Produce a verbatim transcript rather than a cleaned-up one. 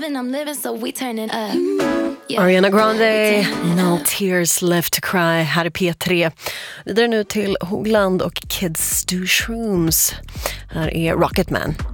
loving, I'm living, so we turning up. Yeah. Ariana Grande, No Tears Left to Cry, här i P tre. Vidare nu till Hogland och Kids Do Shrooms. Här är Rocketman.